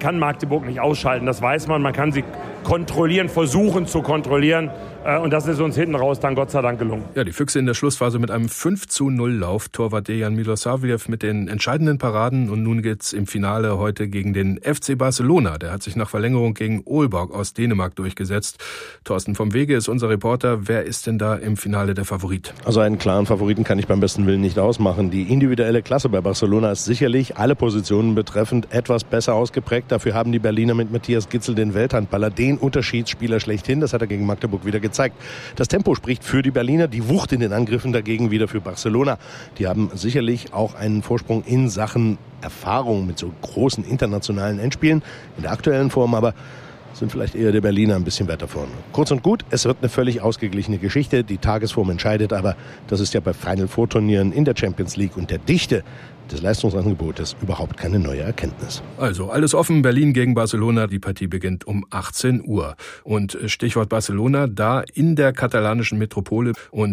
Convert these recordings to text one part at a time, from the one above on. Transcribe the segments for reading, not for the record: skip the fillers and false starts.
kann Magdeburg nicht ausschalten, das weiß man. Man kann sie kontrollieren, versuchen zu kontrollieren. Und das ist uns hinten raus dann Gott sei Dank gelungen. Ja, die Füchse in der Schlussphase mit einem 5:0-Lauf. Torwart Dejan Milosavljev mit den entscheidenden Paraden. Und nun geht's im Finale heute gegen den FC Barcelona. Der hat sich nach Verlängerung gegen Aalborg aus Dänemark durchgesetzt. Thorsten vom Wege ist unser Reporter. Wer ist denn da im Finale der Favorit? Also einen klaren Favoriten kann ich beim besten Willen nicht ausmachen. Die individuelle Klasse bei Barcelona ist sicherlich alle Positionen betreffend etwas besser ausgeprägt. Dafür haben die Berliner mit Matthias Gitzel den Welthandballer, den Unterschiedsspieler schlechthin. Das hat er gegen Magdeburg wieder gezeigt. Das Tempo spricht für die Berliner, die Wucht in den Angriffen dagegen wieder für Barcelona. Die haben sicherlich auch einen Vorsprung in Sachen Erfahrung mit so großen internationalen Endspielen. In der aktuellen Form aber sind vielleicht eher die Berliner ein bisschen weiter vorne. Kurz und gut, es wird eine völlig ausgeglichene Geschichte. Die Tagesform entscheidet, aber das ist ja bei Final Four Turnieren in der Champions League und der Dichte des Leistungsangebotes überhaupt keine neue Erkenntnis. Also alles offen, Berlin gegen Barcelona, die Partie beginnt um 18 Uhr. Und Stichwort Barcelona, da in der katalanischen Metropole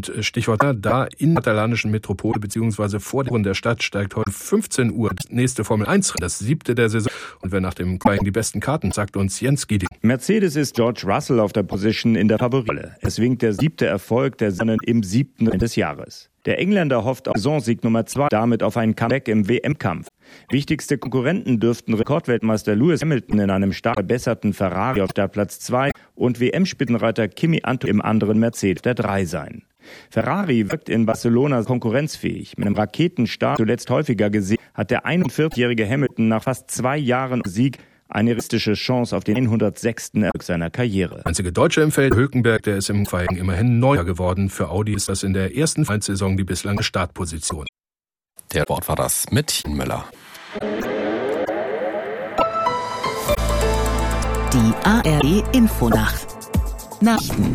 beziehungsweise vor der Stadt steigt heute 15 Uhr das nächste Formel 1, das 7. der Saison. Und wer nach dem Qualifying die besten Karten, sagt uns Jens Gieding. Mercedes ist George Russell auf der Position in der Favoritenrolle. Es winkt der 7. Erfolg der Saison im 7. des Jahres. Der Engländer hofft auf Saisonsieg Nummer 2, damit auf ein Comeback im WM-Kampf. Wichtigste Konkurrenten dürften Rekordweltmeister Lewis Hamilton in einem stark verbesserten Ferrari auf Startplatz 2 und WM-Spitzenreiter Kimi Antonelli im anderen Mercedes der 3 sein. Ferrari wirkt in Barcelona konkurrenzfähig. Mit einem Raketenstart zuletzt häufiger gesehen, hat der 41-jährige Hamilton nach fast 2 Jahren Sieg eine realistische Chance auf den 106. Erfolg seiner Karriere. Einzige Deutsche im Feld, Hülkenberg, der ist im Qualifying immerhin Neuer geworden. Für Audi ist das in der ersten Saison die bislang Startposition. Der Wort war das mit Müller. Die ARD Infonacht. Nachrichten.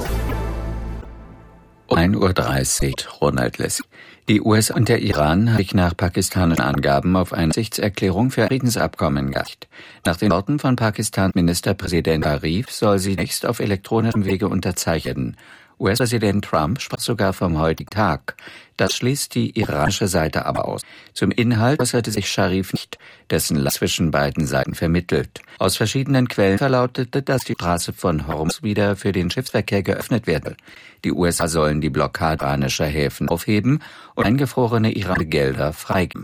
1:30 Uhr, Ronald Lessig. Die USA und der Iran haben sich nach pakistanischen Angaben auf eine Absichtserklärung für ein Friedensabkommen geeinigt. Nach den Worten von Pakistans Ministerpräsident Arif soll sie nächst auf elektronischem Wege unterzeichnen. US-Präsident Trump sprach sogar vom heutigen Tag. Das schließt die iranische Seite aber aus. Zum Inhalt äußerte sich Scharif nicht, dessen Land zwischen beiden Seiten vermittelt. Aus verschiedenen Quellen verlautete, dass die Straße von Hormuz wieder für den Schiffsverkehr geöffnet werde. Die USA sollen die Blockade iranischer Häfen aufheben und eingefrorene iranische Gelder freigeben.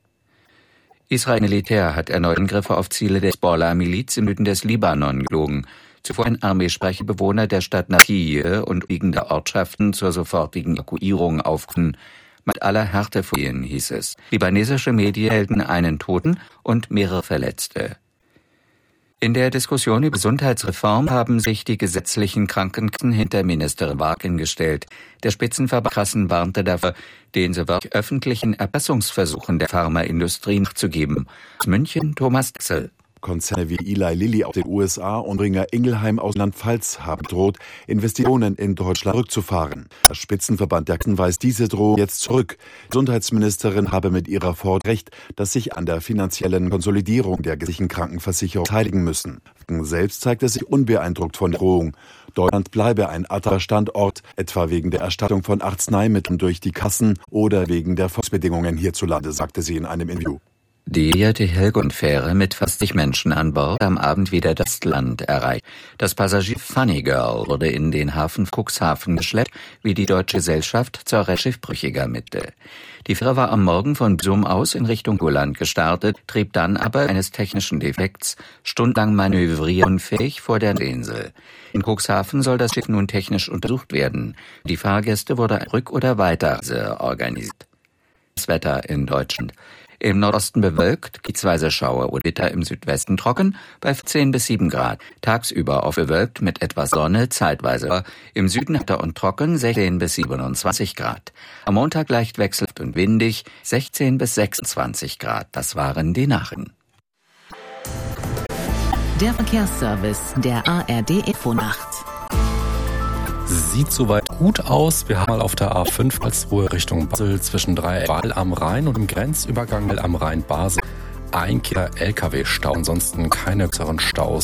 Israels Militär hat erneut Angriffe auf Ziele der Hezbollah-Miliz im Süden des Libanon geflogen. Zuvor ein Armeesprecher Bewohner der Stadt Nakheel und liegender Ortschaften zur sofortigen Evakuierung aufgerufen. Mit aller Härte vor ihnen, hieß es. Libanesische Medien melden einen Toten und mehrere Verletzte. In der Diskussion über Gesundheitsreform haben sich die gesetzlichen Krankenkassen hinter Ministerin Warken gestellt. Der Spitzenverband Kassen warnte dafür, den so öffentlichen Erpressungsversuchen der Pharmaindustrie nachzugeben. Aus München, Thomas Dexel. Konzerne wie Eli Lilly aus den USA und Ringer Ingelheim aus Rheinland-Pfalz haben gedroht, Investitionen in Deutschland rückzufahren. Der Spitzenverband der Kassen weist diese Drohung jetzt zurück. Die Gesundheitsministerin habe mit ihrer Forderung recht, dass sich an der finanziellen Konsolidierung der gesetzlichen Krankenversicherung beteiligen müssen. Selbst zeigte sich unbeeindruckt von der Drohung. Deutschland bleibe ein attraktiver Standort, etwa wegen der Erstattung von Arzneimitteln durch die Kassen oder wegen der Volksbedingungen hierzulande, sagte sie in einem Interview. Die Helgoland-Fähre mit fast 60 Menschen an Bord am Abend wieder das Land erreicht. Das Passagier Funny Girl wurde in den Hafen Cuxhaven geschleppt, wie die deutsche Gesellschaft zur Schiffbrüchiger Mitte. Die Fähre war am Morgen von Büsum aus in Richtung Helgoland gestartet, trieb dann aber eines technischen Defekts stundenlang manövrierunfähig vor der Insel. In Cuxhaven soll das Schiff nun technisch untersucht werden. Die Fahrgäste wurde eine Rück- oder Weiterreise organisiert. Das Wetter in Deutschland. Im Nordosten bewölkt, gebietsweise Schauer oder Gewitter, im Südwesten trocken, bei 10 bis 7 Grad. Tagsüber oft bewölkt mit etwas Sonne, zeitweise im Süden heiter und trocken, 16 bis 27 Grad. Am Montag leicht wechselhaft und windig, 16 bis 26 Grad. Das waren die Nachrichten. Der Verkehrsservice der ARD Infonacht. Sieht soweit gut aus. Wir haben mal auf der A5 Karlsruhe Richtung Basel zwischen Wall am Rhein und im Grenzübergang am Rhein-Basel 1 Kilometer LKW-Stau. Ansonsten keine größeren Staus.